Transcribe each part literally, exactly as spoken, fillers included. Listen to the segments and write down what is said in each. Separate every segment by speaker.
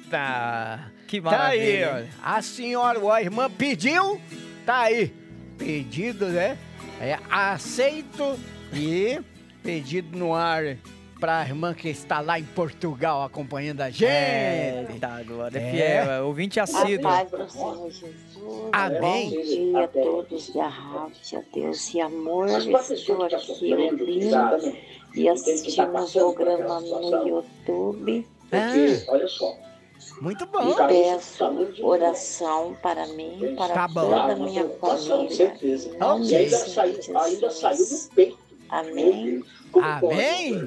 Speaker 1: Eita!
Speaker 2: Que
Speaker 1: Tá aí,
Speaker 2: maravilha.
Speaker 1: olha. A senhora, ou a irmã pediu, tá aí. Pedido, né? É aceito e pedido no ar pra irmã que está lá em Portugal acompanhando a gente.
Speaker 2: Eita, glória. É
Speaker 1: É.
Speaker 2: fiel, é ouvinte
Speaker 3: A
Speaker 2: assíduo.
Speaker 3: paz do Senhor Jesus.
Speaker 1: Amém.
Speaker 3: Bom dia a todos da rádio. Deus e amor. Estou aqui ouvindo e assistindo o programa no YouTube.
Speaker 1: Ah,
Speaker 4: Olha só.
Speaker 1: muito
Speaker 3: E
Speaker 1: bom.
Speaker 3: peço oração para mim, para
Speaker 1: Tá bom.
Speaker 3: toda a minha família.
Speaker 4: Certeza.
Speaker 3: Em nome
Speaker 4: E ainda
Speaker 3: do Senhor
Speaker 4: saiu, ainda saiu
Speaker 3: Jesus.
Speaker 4: do peito.
Speaker 3: Amém.
Speaker 1: Amém.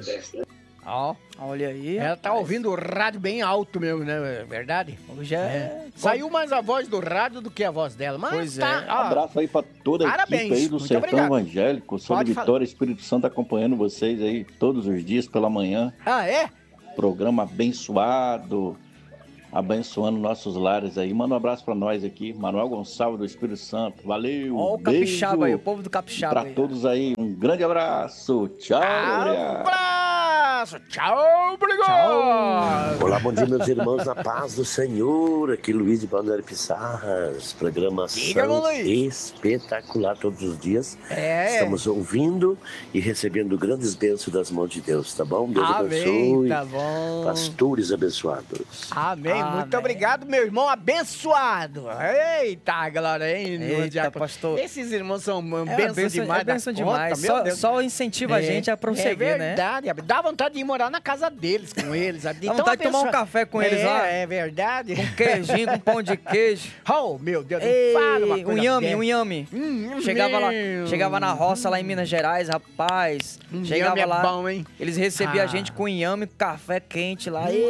Speaker 1: Ó,
Speaker 2: Olha aí.
Speaker 1: ela tá
Speaker 2: rapaz.
Speaker 1: ouvindo o rádio bem alto mesmo, né? É verdade?
Speaker 2: Hoje é.
Speaker 1: É. Saiu mais a voz do rádio do que a voz dela. Mas
Speaker 2: Pois
Speaker 1: tá,
Speaker 2: é.
Speaker 1: ó,
Speaker 5: Um abraço aí pra toda a
Speaker 1: Parabéns,
Speaker 5: equipe aí do
Speaker 1: muito
Speaker 5: Sertão
Speaker 1: obrigado.
Speaker 5: Evangélico. Sou
Speaker 1: Pode
Speaker 5: de
Speaker 1: falar.
Speaker 5: Vitória, Espírito Santo, acompanhando vocês aí todos os dias pela manhã.
Speaker 1: Ah, é?
Speaker 5: Programa abençoado, abençoando nossos lares aí. Manda um abraço pra nós aqui, Manuel Gonçalves do Espírito Santo. Valeu,
Speaker 2: Ó o
Speaker 5: beijo.
Speaker 2: capixaba aí, o povo do
Speaker 5: E
Speaker 2: capixaba
Speaker 5: pra
Speaker 2: aí.
Speaker 5: todos aí, um grande abraço. Tchau, Gabriel.
Speaker 1: Abraço! Tchau, obrigado!
Speaker 6: Olá, bom dia, meus irmãos, na paz do Senhor. Aqui Luiz de Bandeira Pissarras.
Speaker 1: Diga, meu
Speaker 6: Programação
Speaker 1: Luiz.
Speaker 6: espetacular todos os dias.
Speaker 1: É.
Speaker 6: Estamos ouvindo e recebendo grandes bênçãos das mãos de Deus, tá bom? Deus
Speaker 1: Amém,
Speaker 6: abençoe.
Speaker 1: tá bom.
Speaker 6: Pastores abençoados.
Speaker 1: Amém.
Speaker 2: Amém.
Speaker 1: Muito obrigado, meu irmão abençoado. Eita, glória, hein?
Speaker 2: Eita,
Speaker 1: Diácono?
Speaker 2: pastor.
Speaker 1: Esses irmãos são uma
Speaker 2: É
Speaker 1: benção
Speaker 2: benção-
Speaker 1: demais
Speaker 2: é benção
Speaker 1: da conta,
Speaker 2: demais.
Speaker 1: meu
Speaker 2: Só,
Speaker 1: Deus.
Speaker 2: só incentiva a
Speaker 1: É,
Speaker 2: gente a prosseguir,
Speaker 1: é
Speaker 2: né?
Speaker 1: verdade. Dá vontade de ir morar na casa deles, com eles. Dá
Speaker 2: vontade de tomar um café com eles lá.
Speaker 1: É verdade.
Speaker 2: Com queijinho, com pão de queijo.
Speaker 1: Oh, meu Deus, não
Speaker 2: Ei,
Speaker 1: fala uma
Speaker 2: um
Speaker 1: coisa
Speaker 2: yame,
Speaker 1: dessa.
Speaker 2: um yame.
Speaker 1: Hum,
Speaker 2: Chegava lá,
Speaker 1: meu.
Speaker 2: chegava na roça lá em Minas Gerais, rapaz.
Speaker 1: Hum,
Speaker 2: chegava
Speaker 1: yame é
Speaker 2: lá,
Speaker 1: bom, hein?
Speaker 2: eles recebiam
Speaker 1: Ah.
Speaker 2: a gente com inhame, café quente lá. Ei,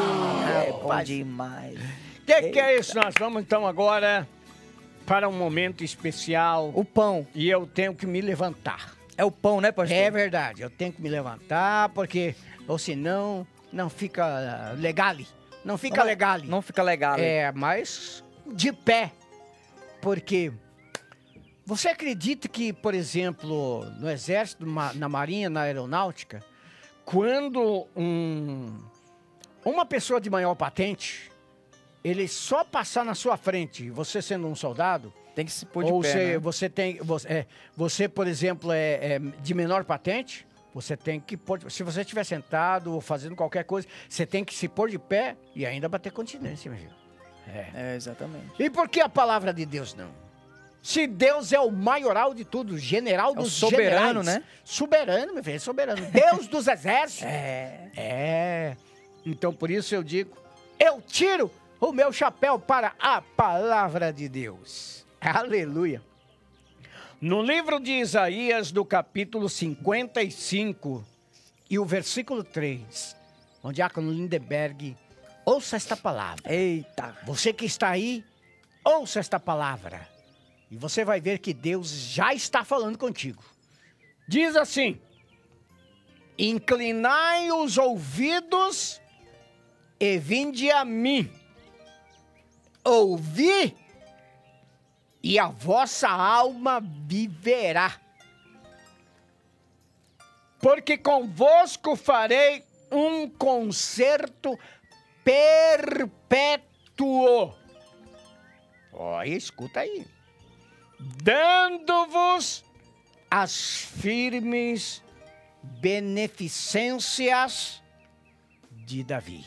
Speaker 2: é bom
Speaker 1: rapaz.
Speaker 2: demais.
Speaker 1: Que que é isso? Nós vamos então agora para um momento especial
Speaker 2: O pão.
Speaker 1: e eu tenho que me levantar.
Speaker 2: É o pão, né, pastor?
Speaker 1: É verdade, eu tenho que me levantar porque ou senão não fica legale. Não fica
Speaker 2: Não-
Speaker 1: legale.
Speaker 2: Não fica legal. hein?
Speaker 1: É, mas de pé. Porque você acredita que, por exemplo, no exército, ma- na marinha, na aeronáutica, quando um, uma pessoa de maior patente, ele só passar na sua frente, você sendo um soldado,
Speaker 2: Tem que se pôr de
Speaker 1: ou
Speaker 2: pé,
Speaker 1: você,
Speaker 2: né?
Speaker 1: você tem, você, é, você, por exemplo, é, é de menor patente, você tem que pôr, se você estiver sentado ou fazendo qualquer coisa, você tem que se pôr de pé e ainda bater continência, meu filho. É.
Speaker 2: É, exatamente.
Speaker 1: E por que a palavra de Deus não? Se Deus é o maioral de tudo, general
Speaker 2: É o
Speaker 1: dos
Speaker 2: soberano,
Speaker 1: generais,
Speaker 2: né?
Speaker 1: Soberano, meu filho, é soberano. Deus dos exércitos.
Speaker 2: É.
Speaker 1: É. Então, por isso eu digo, eu tiro o meu chapéu para a palavra de Deus. Aleluia. No livro de Isaías, do capítulo cinquenta e cinco, e o versículo três, o diácono Lindenberg, ouça esta palavra.
Speaker 2: Eita.
Speaker 1: Você que está aí, ouça esta palavra. E você vai ver que Deus já está falando contigo. Diz assim: inclinai os ouvidos e vinde a mim. Ouvi e a vossa alma viverá. Porque convosco farei um concerto perpétuo. Olha, escuta aí. Dando-vos as firmes beneficências de Davi.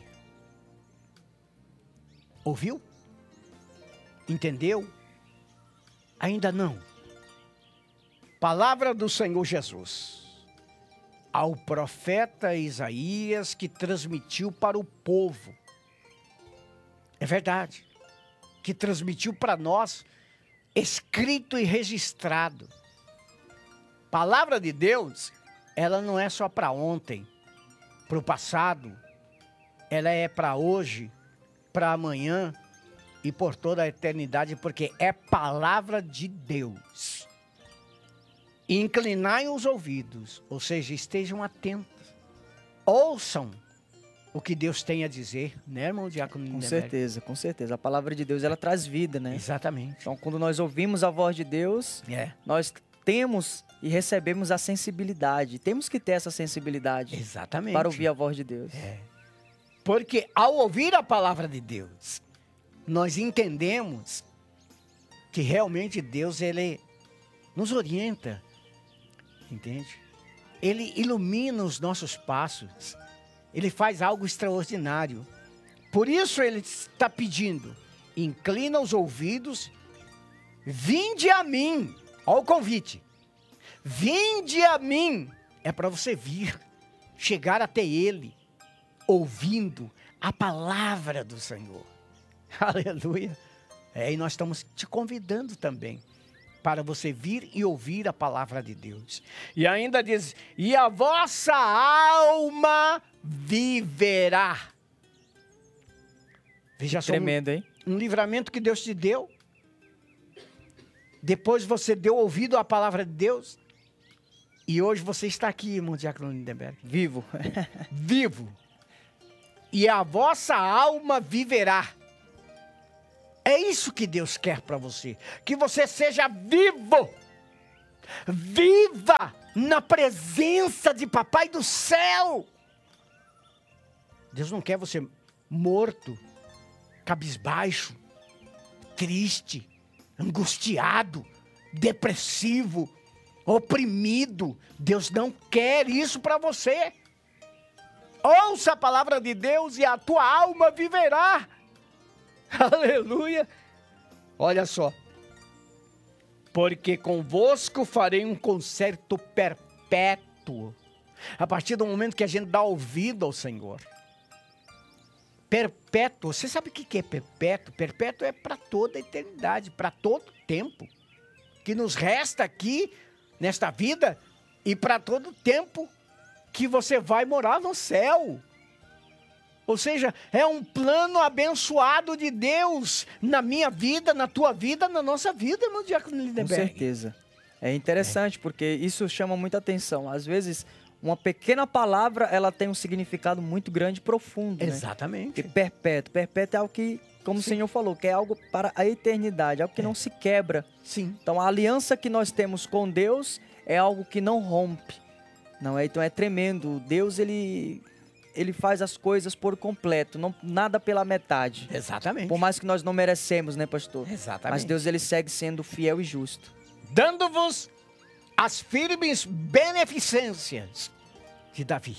Speaker 1: Ouviu? Entendeu? Ainda não. Palavra do Senhor Jesus ao profeta Isaías, que transmitiu para o povo. É verdade. Que transmitiu para nós, escrito e registrado. Palavra de Deus, ela não é só para ontem, para o passado. Ela é para hoje, para amanhã e por toda a eternidade, porque é palavra de Deus. Inclinai os ouvidos, ou seja, estejam atentos. Ouçam o que Deus tem a dizer, né, irmão Diácono
Speaker 2: Com
Speaker 1: Lindenberg?
Speaker 2: certeza, com certeza. A palavra de Deus, ela traz vida, né?
Speaker 1: Exatamente.
Speaker 2: Então, quando nós ouvimos a voz de Deus,
Speaker 1: É,
Speaker 2: nós temos e recebemos a sensibilidade. Temos que ter essa sensibilidade
Speaker 1: exatamente.
Speaker 2: para ouvir a voz de Deus.
Speaker 1: É. Porque ao ouvir a palavra de Deus, nós entendemos que realmente Deus, ele nos orienta, entende? Ele ilumina os nossos passos, ele faz algo extraordinário. Por isso ele está pedindo, inclina os ouvidos, vinde a mim, olha o convite, vinde a mim, é para você vir, chegar até ele, ouvindo a palavra do Senhor. Aleluia. É, e nós estamos te convidando também para você vir e ouvir a palavra de Deus. E ainda diz, e a vossa alma viverá. Veja só,
Speaker 2: Tremendo, hein?
Speaker 1: Um, um livramento que Deus te deu. Depois você deu ouvido à palavra de Deus. E hoje você está aqui, irmão Diácono Lindenberg.
Speaker 2: Vivo.
Speaker 1: Vivo. E a vossa alma viverá. É isso que Deus quer para você. Que você seja vivo. Viva na presença de Papai do céu. Deus não quer você morto, cabisbaixo, triste, angustiado, depressivo, oprimido. Deus não quer isso para você. Ouça a palavra de Deus e a tua alma viverá. Aleluia. Olha só. Porque convosco farei um concerto perpétuo. A partir do momento que a gente dá ouvido ao Senhor. Perpétuo. Você sabe o que é perpétuo? Perpétuo é para toda a eternidade, para todo tempo. Que nos resta aqui, nesta vida, e para todo tempo que você vai morar no céu. Ou seja, é um plano abençoado de Deus na minha vida, na tua vida, na nossa vida, irmão Diácono Lindenberg.
Speaker 2: Com certeza. É interessante, é. porque isso chama muita atenção. Às vezes, uma pequena palavra, ela tem um significado muito grande e profundo.
Speaker 1: Exatamente.
Speaker 2: Né? E perpétuo. Perpétuo é algo que, como Sim. o Senhor falou, que é algo para a eternidade, algo que é. não se quebra.
Speaker 1: Sim.
Speaker 2: Então, a aliança que nós temos com Deus é algo que não rompe. Não é? Então, é tremendo. Deus, ele... Ele faz as coisas por completo, não, nada pela metade.
Speaker 1: Exatamente.
Speaker 2: Por mais que nós não merecemos, né, pastor?
Speaker 1: Exatamente.
Speaker 2: Mas Deus, ele segue sendo fiel e justo.
Speaker 1: Dando-vos as firmes beneficências de Davi.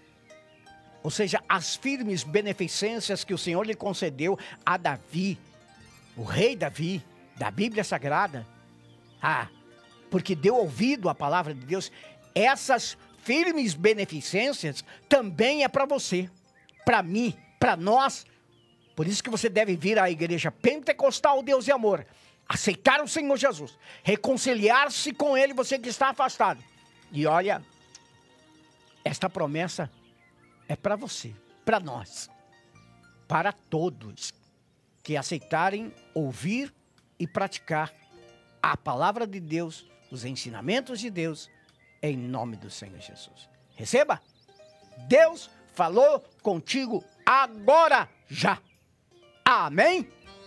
Speaker 1: Ou seja, as firmes beneficências que o Senhor lhe concedeu a Davi, o rei Davi, da Bíblia Sagrada. Ah, porque deu ouvido à palavra de Deus. Essas firmes beneficências também é para você, para mim, para nós. Por isso que você deve vir à igreja pentecostal Deus e Amor, aceitar o Senhor Jesus, reconciliar-se com Ele, você que está afastado. E olha, esta promessa é para você, para nós, para todos que aceitarem ouvir e praticar a palavra de Deus, os ensinamentos de Deus, em nome do Senhor Jesus. Receba. Deus falou contigo agora, já. Amém?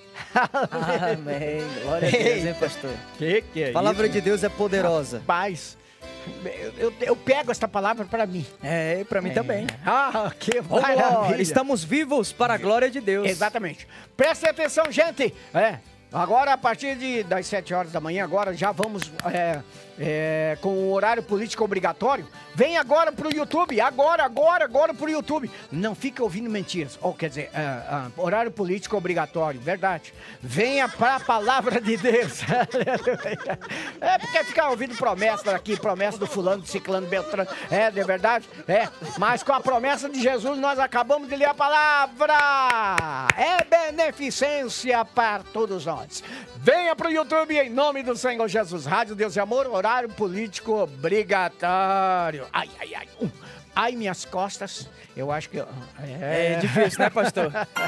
Speaker 2: Amém. Glória a Deus, hein, pastor?
Speaker 1: Que que é
Speaker 2: a palavra
Speaker 1: isso?
Speaker 2: de Deus é poderosa.
Speaker 1: Rapaz, eu, eu, eu pego esta palavra para mim.
Speaker 2: É, para mim é. também.
Speaker 1: Ah, que
Speaker 2: maravilha.
Speaker 1: maravilha.
Speaker 2: Estamos vivos para a glória de Deus.
Speaker 1: Exatamente. Prestem atenção, gente. É. Agora, a partir de, das sete horas da manhã, agora já vamos é, é, com o horário político obrigatório. Vem agora pro YouTube, agora, agora, agora pro YouTube. Não fica ouvindo mentiras. Ou, quer dizer, é, é, horário político obrigatório, verdade. Venha pra palavra de Deus. É porque ficar ouvindo promessa aqui, promessa do fulano, do ciclano, beltrano. É, de verdade? É. Mas com a promessa de Jesus, nós acabamos de ler a palavra. É beneficência para todos nós. Venha pro YouTube em nome do Senhor Jesus. Rádio Deus e Amor, horário político obrigatório. Ai, ai, ai. Uh. Ai, minhas costas. Eu acho que...
Speaker 2: É, é difícil, né, pastor?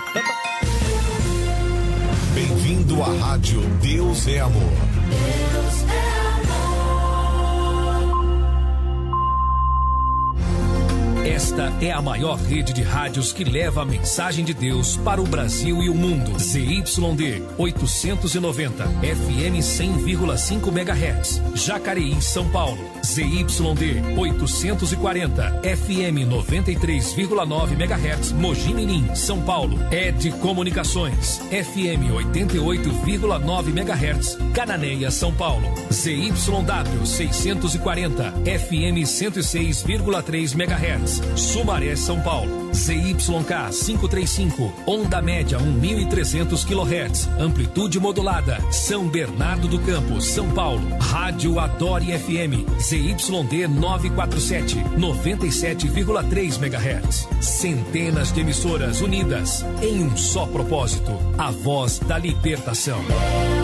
Speaker 4: Bem-vindo à Rádio Deus é Amor. Deus é amor.
Speaker 7: Esta é a maior rede de rádios que leva a mensagem de Deus para o Brasil e o mundo. Z Y D oitocentos e noventa, F M cem vírgula cinco megahertz, Jacareí, São Paulo. Z Y D oitocentos e quarenta, F M noventa e três vírgula nove megahertz, Mogi Mirim, São Paulo. Ed Comunicações, F M oitenta e oito vírgula nove megahertz, Cananéia, São Paulo. Z Y W seiscentos e quarenta, F M cento e seis vírgula três megahertz, Sumaré, São Paulo. Z Y K quinhentos e trinta e cinco, onda média mil e trezentos quilohertz, amplitude modulada, São Bernardo do Campo, São Paulo. Rádio Adore F M, Z Y D novecentos e quarenta e sete, noventa e sete vírgula três megahertz. Centenas de emissoras unidas em um só propósito, a voz da libertação.